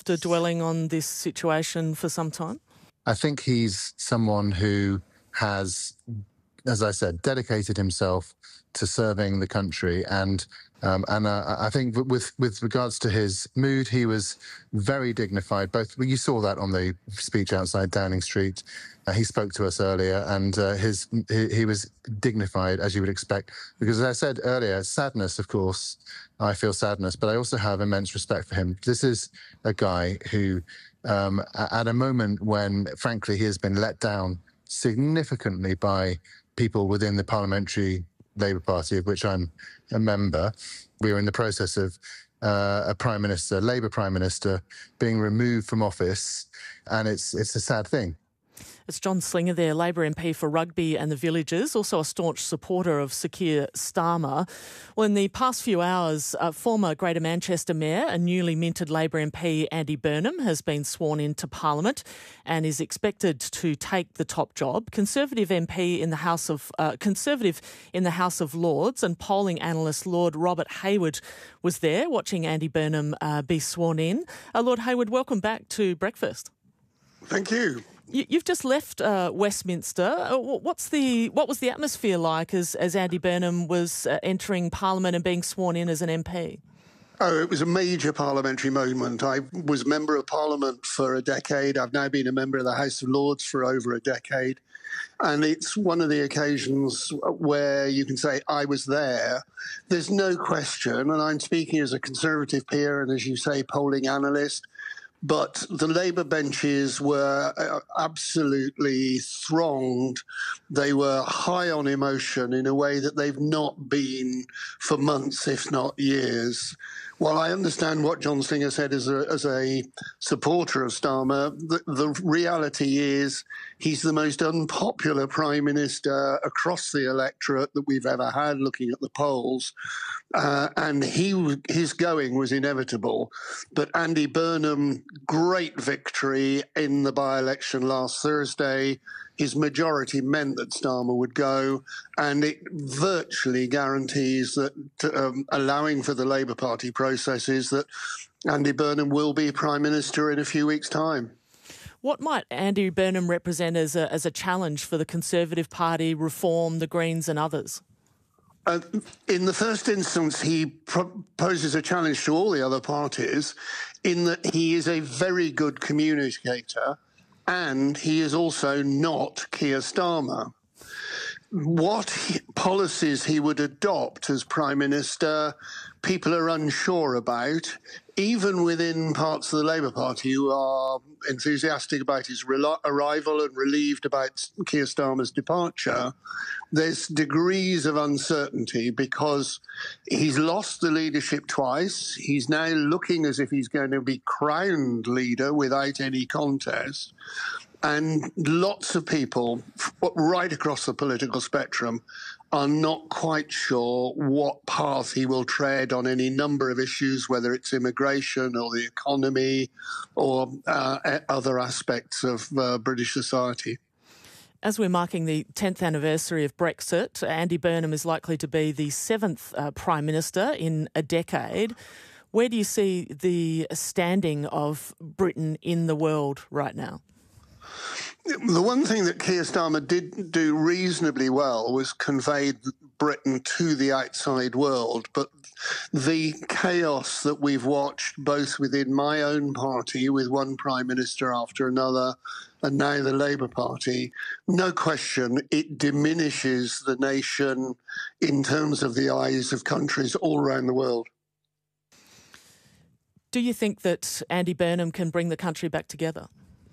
after dwelling on this situation for some time? I think he's someone who has, as I said, dedicated himself to serving the country. And I think with regards to his mood, he was very dignified. You saw that on the speech outside Downing Street. He spoke to us earlier, and he was dignified, as you would expect. Because as I said earlier, sadness, of course, I feel sadness, but I also have immense respect for him. This is a guy who, at a moment when, frankly, he has been let down significantly by people within the Parliamentary Labour Party, of which I'm a member. We are in the process of a Prime Minister, Labour Prime Minister, being removed from office, and it's a sad thing. It's John Slinger there, Labour MP for Rugby and the Villages, also a staunch supporter of Sir Keir Starmer. Well, in the past few hours, former Greater Manchester Mayor and newly minted Labour MP Andy Burnham has been sworn into Parliament and is expected to take the top job. Conservative in the House of Lords and polling analyst Lord Robert Hayward was there watching Andy Burnham be sworn in. Lord Hayward, welcome back to Breakfast. Thank you. You've just left Westminster. What was the atmosphere like as Andy Burnham was entering Parliament and being sworn in as an MP? Oh, it was a major parliamentary moment. I was Member of Parliament for a decade. I've now been a member of the House of Lords for over a decade. And it's one of the occasions where you can say, I was there. There's no question, and I'm speaking as a Conservative peer and, as you say, polling analyst, but the Labour benches were absolutely thronged. They were high on emotion in a way that they've not been for months, if not years. While I understand what John Slinger said as a supporter of Starmer, the reality is he's the most unpopular Prime Minister across the electorate that we've ever had, looking at the polls. And his going was inevitable. But Andy Burnham, great victory in the by-election last Thursday. His majority meant that Starmer would go, and it virtually guarantees that, allowing for the Labour Party processes, that Andy Burnham will be Prime Minister in a few weeks' time. What might Andy Burnham represent as a challenge for the Conservative Party, Reform, the Greens and others? In the first instance, he poses a challenge to all the other parties in that he is a very good communicator, and he is also not Keir Starmer. What policies he would adopt as Prime Minister, people are unsure about, even within parts of the Labour Party who are enthusiastic about his arrival and relieved about Keir Starmer's departure. There's degrees of uncertainty because he's lost the leadership twice. He's now looking as if he's going to be crowned leader without any contest. And lots of people right across the political spectrum are not quite sure what path he will tread on any number of issues, whether it's immigration or the economy or other aspects of British society. As we're marking the 10th anniversary of Brexit, Andy Burnham is likely to be the 7th Prime Minister in a decade. Where do you see the standing of Britain in the world right now? The one thing that Keir Starmer did do reasonably well was convey Britain to the outside world. But the chaos that we've watched, both within my own party, with one Prime Minister after another, and now the Labour Party, no question, it diminishes the nation in terms of the eyes of countries all around the world. Do you think that Andy Burnham can bring the country back together?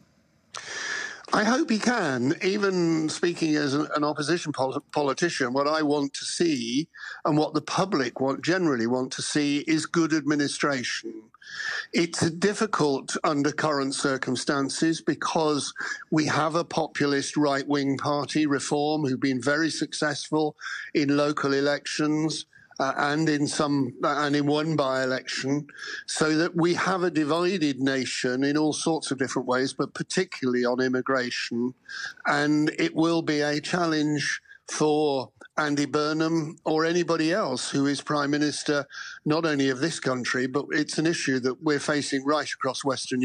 I hope he can. Even speaking as an opposition politician, what I want to see and what the public generally want to see is good administration. It's difficult under current circumstances because we have a populist right-wing party, Reform, who've been very successful in local elections. And in one by-election, so that we have a divided nation in all sorts of different ways, but particularly on immigration. And it will be a challenge for Andy Burnham or anybody else who is Prime Minister, not only of this country, but it's an issue that we're facing right across Western Europe.